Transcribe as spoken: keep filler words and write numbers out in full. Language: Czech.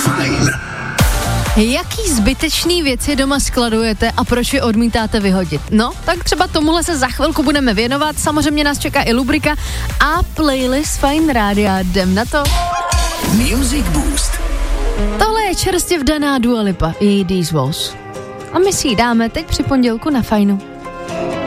Fajn. Jaký zbytečný věci doma skladujete a proč je odmítáte vyhodit? No, tak třeba tomuhle se za chvilku budeme věnovat. Samozřejmě nás čeká i lubrika a playlist Fajn rádia. Jdem na to. Music Boost. Tohle je čerstvě vdaná Dua Lipa, její These Walls. A my si ji dáme teď při pondělku na Fajnu.